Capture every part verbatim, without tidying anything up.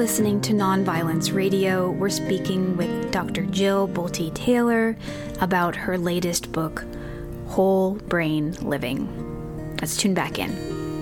listening to Nonviolence Radio. We're speaking with Doctor Jill Bolte Taylor about her latest book, Whole Brain Living. Let's tune back in.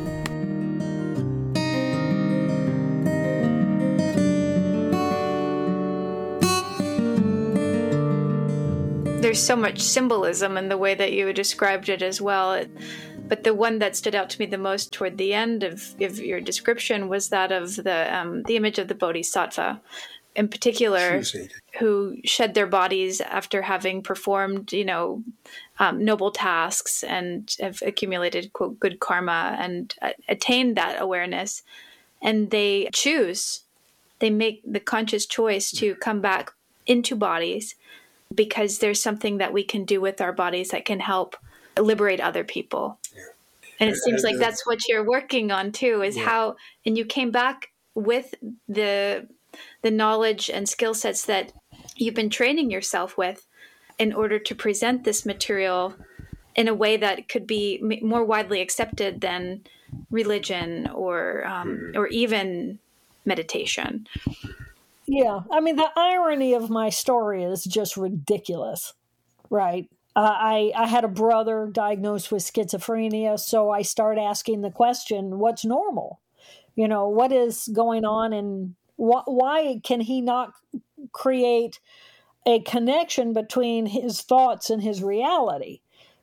There's so much symbolism in the way that you described it as well. It, but the one that stood out to me the most toward the end of, of your description was that of the um, the image of the Bodhisattva, in particular, who shed their bodies after having performed, you know, um, noble tasks and have accumulated, quote, good karma and uh, attained that awareness. And they choose, they make the conscious choice to come back into bodies because there's something that we can do with our bodies that can help liberate other people. Yeah. And it seems like that's what you're working on too, is yeah. how, and you came back with the the knowledge and skill sets that you've been training yourself with in order to present this material in a way that could be more widely accepted than religion or um, or even meditation. Yeah, I mean, the irony of my story is just ridiculous, right? Uh, I, I had a brother diagnosed with schizophrenia, so I start asking the question, what's normal? You know, what is going on, and wh- why can he not create a connection between his thoughts and his reality?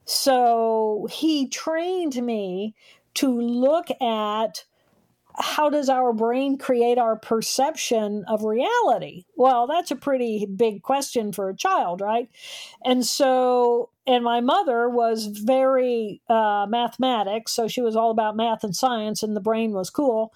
So he trained me to look at how does our brain create our perception of reality? Well, that's a pretty big question for a child, right? And so, and my mother was very uh, mathematics, so she was all about math and science, and the brain was cool.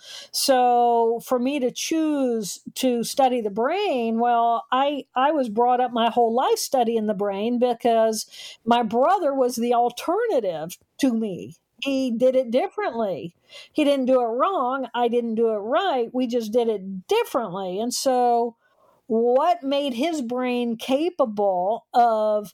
So for me to choose to study the brain, well, I, I was brought up my whole life studying the brain because my brother was the alternative to me. He did it differently. He didn't do it wrong. I didn't do it right. We just did it differently. And so what made his brain capable of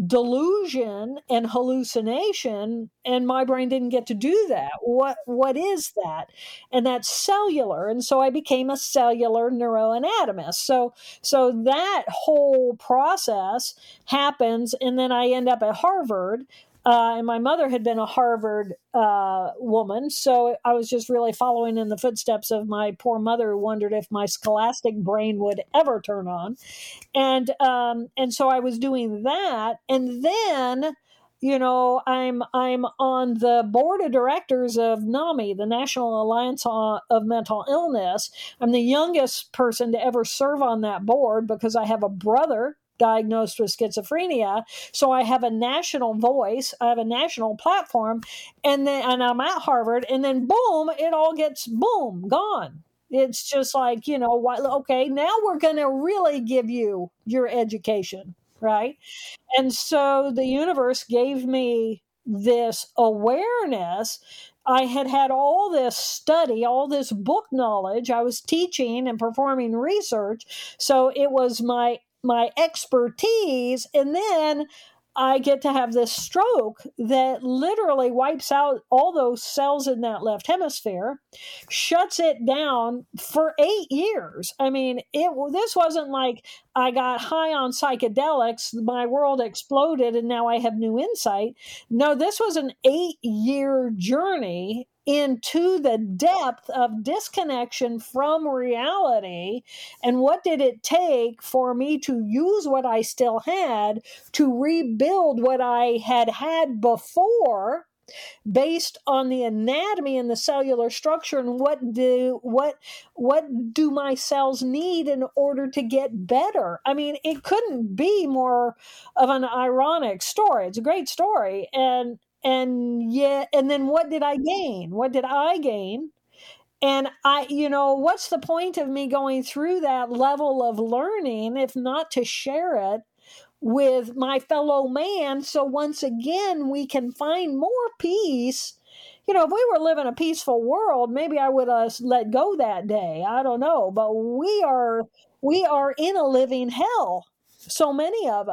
delusion and hallucination, and my brain didn't get to do that? What what is that? And that's cellular. And so I became a cellular neuroanatomist. So so that whole process happens, and then I end up at Harvard. Uh, and my mother had been a Harvard uh, woman, so I was just really following in the footsteps of my poor mother, who wondered if my scholastic brain would ever turn on. And um, and so I was doing that, and then, you know, I'm I'm on the board of directors of NAMI, the National Alliance of Mental Illness. I'm the youngest person to ever serve on that board because I have a brother diagnosed with schizophrenia. So I have a national voice, I have a national platform, and then and I'm at Harvard, and then boom, it all gets boom, gone. It's just like, you know, okay, now we're going to really give you your education, right? And so the universe gave me this awareness. I had had all this study, all this book knowledge. I was teaching and performing research. So it was my my expertise, and then I get to have this stroke that literally wipes out all those cells in that left hemisphere, shuts it down for eight years. I mean, it this wasn't like I got high on psychedelics, my world exploded, and now I have new insight. No, this was an eight-year journey into the depth of disconnection from reality. And what did it take for me to use what I still had to rebuild what I had had before, based on the anatomy and the cellular structure, and what do what what do my cells need in order to get better? I mean, it couldn't be more of an ironic story. It's a great story. And And yeah, and then what did I gain? What did I gain? And I, you know, what's the point of me going through that level of learning if not to share it with my fellow man? So once again, we can find more peace. You know, if we were living a peaceful world, maybe I would have let go that day. I don't know, but we are we are in a living hell, so many of us.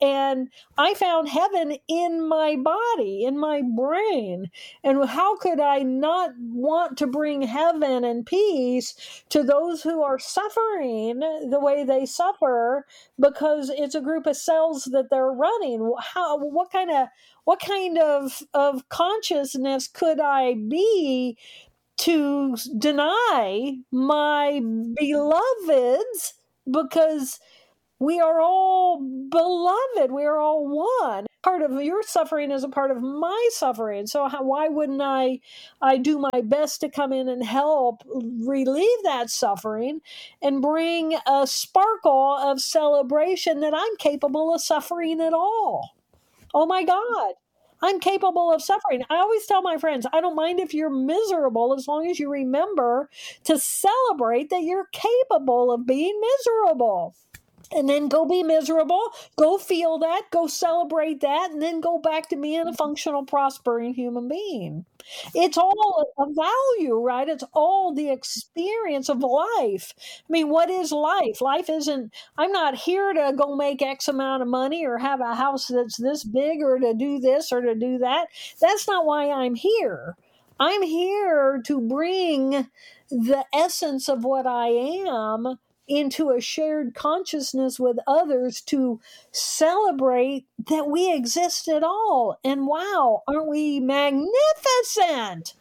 And I found heaven in my body, in my brain. And how could I not want to bring heaven and peace to those who are suffering the way they suffer because it's a group of cells that they're running? How, what kind of, what kind of, of consciousness could I be to deny my beloveds, because we are all beloved. We are all one. Part of your suffering is a part of my suffering. So how, why wouldn't I, I do my best to come in and help relieve that suffering and bring a sparkle of celebration that I'm capable of suffering at all? Oh my God. I'm capable of suffering. I always tell my friends, I don't mind if you're miserable as long as you remember to celebrate that you're capable of being miserable. And then go be miserable, go feel that, go celebrate that, and then go back to being a functional, prospering human being. It's all a value, right? It's all the experience of life. I mean, what is life? Life isn't, I'm not here to go make X amount of money or have a house that's this big or to do this or to do that. That's not why I'm here. I'm here to bring the essence of what I am into a shared consciousness with others to celebrate that we exist at all. And wow, aren't we magnificent?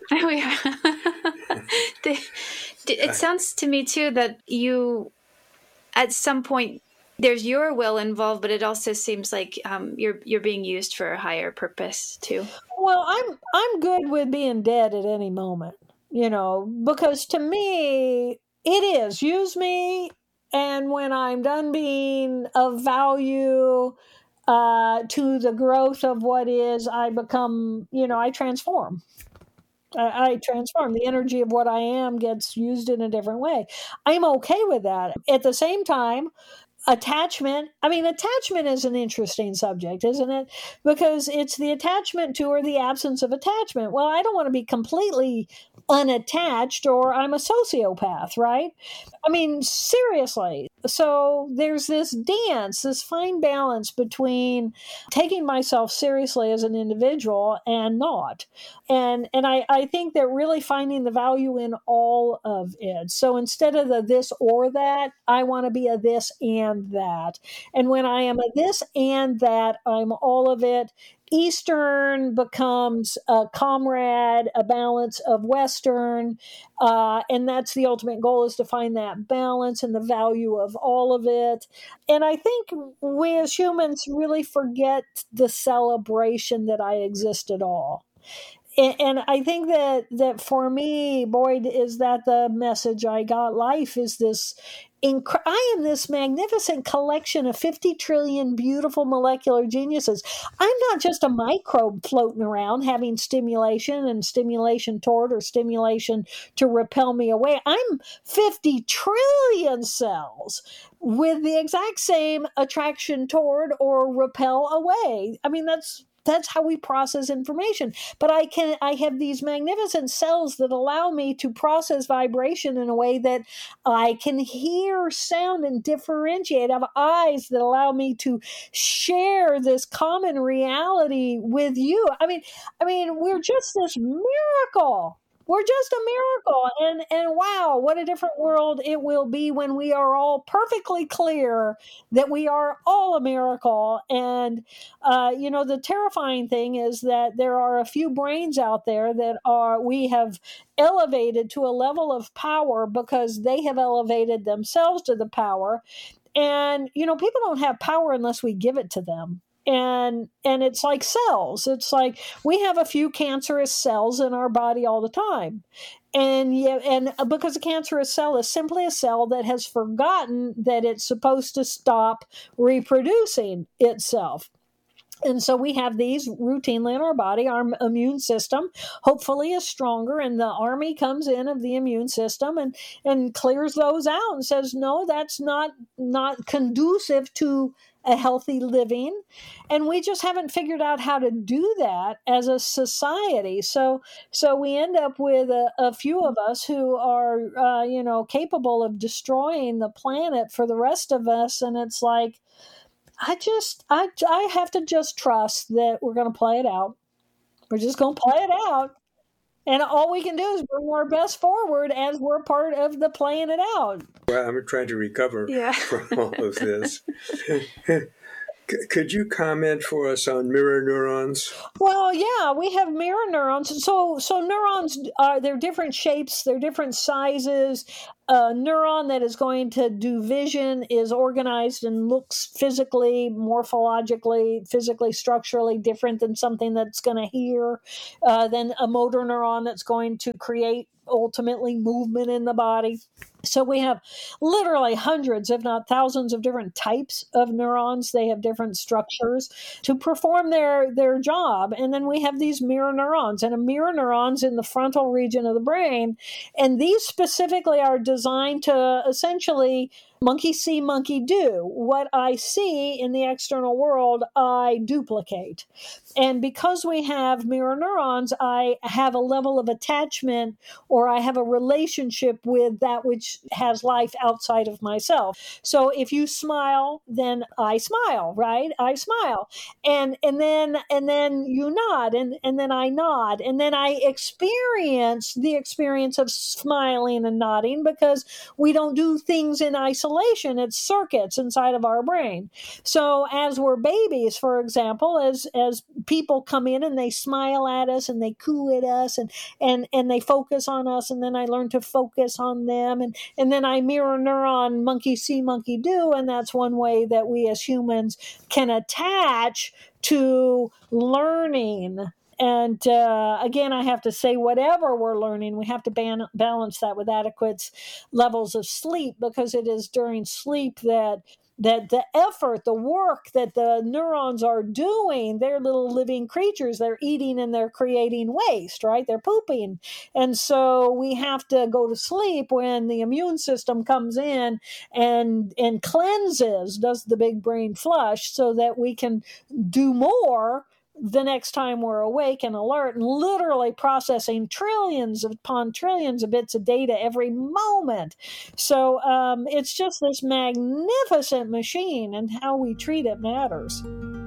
It sounds to me too that you, at some point, there's your will involved, but it also seems like um, you're you're being used for a higher purpose too. Well, I'm I'm good with being dead at any moment, you know, because to me, it is. Use me, and when I'm done being of value uh, to the growth of what is, I become, you know, I transform. I, I transform. The energy of what I am gets used in a different way. I'm okay with that. At the same time, attachment, I mean, attachment is an interesting subject, isn't it? Because it's the attachment to or the absence of attachment. Well, I don't want to be completely unattached or I'm a sociopath, right? I mean, seriously. So there's this dance, this fine balance between taking myself seriously as an individual and not. And and I, I think that really finding the value in all of it. So instead of the this or that, I want to be a this and that. And when I am a this and that, I'm all of it. Eastern becomes a comrade, a balance of Western. Uh, and that's the ultimate goal, is to find that balance and the value of all of it. And I think we as humans really forget the celebration that I exist at all. And, and I think that, that for me, Boyd, is that the message I got. Life is this, inc- I am this magnificent collection of fifty trillion beautiful molecular geniuses. I'm not just a microbe floating around having stimulation and stimulation toward or stimulation to repel me away. I'm fifty trillion cells with the exact same attraction toward or repel away. I mean, that's That's how we process information. But I can, I have these magnificent cells that allow me to process vibration in a way that I can hear sound and differentiate. I have eyes that allow me to share this common reality with you. I mean, I mean, we're just this miracle. We're just a miracle. And and wow, what a different world it will be when we are all perfectly clear that we are all a miracle. And, uh, you know, the terrifying thing is that there are a few brains out there that are, we have elevated to a level of power because they have elevated themselves to the power. And, you know, people don't have power unless we give it to them. And and it's like cells. It's like we have a few cancerous cells in our body all the time. And yeah, and because a cancerous cell is simply a cell that has forgotten that it's supposed to stop reproducing itself. And so we have these routinely in our body. Our immune system hopefully is stronger, and the army comes in of the immune system and, and clears those out and says, no, that's not, not conducive to a healthy living. And we just haven't figured out how to do that as a society. So, so we end up with a, a few of us who are, uh, you know, capable of destroying the planet for the rest of us. And it's like, I just, I, I have to just trust that we're going to play it out. We're just going to play it out. And all we can do is bring our best forward as we're part of the playing it out. Well, I'm trying to recover Yeah. from all of this. Could you comment for us on mirror neurons? Well, yeah, we have mirror neurons. So, so neurons are they're different shapes, they're different sizes. A neuron that is going to do vision is organized and looks physically, morphologically, physically, structurally different than something that's going to hear. Uh, than a motor neuron that's going to create ultimately movement in the body. So we have literally hundreds, if not thousands, of different types of neurons. They have different structures to perform their, their job. And then we have these mirror neurons, and a mirror neurons in the frontal region of the brain. And these specifically are designed to essentially monkey see, monkey do. What I see in the external world, I duplicate. And because we have mirror neurons, I have a level of attachment, or I have a relationship with that which has life outside of myself. So if you smile, then I smile, right? I smile. And and then and then you nod, and, and then I nod. And then I experience the experience of smiling and nodding, because we don't do things in isolation. It's circuits inside of our brain. So as we're babies, for example, as as people come in and they smile at us and they coo at us and and and they focus on us, and then I learn to focus on them, and and then I mirror neuron monkey see, monkey do. And that's one way that we as humans can attach to learning. And uh, again, I have to say, whatever we're learning, we have to ban- balance that with adequate levels of sleep, because it is during sleep that that the effort, the work that the neurons are doing, they're little living creatures. They're eating and they're creating waste, right? They're pooping. And so we have to go to sleep when the immune system comes in and, and cleanses, does the big brain flush, so that we can do more the next time we're awake and alert, and literally processing trillions upon trillions of bits of data every moment. So um, it's just this magnificent machine, and how we treat it matters.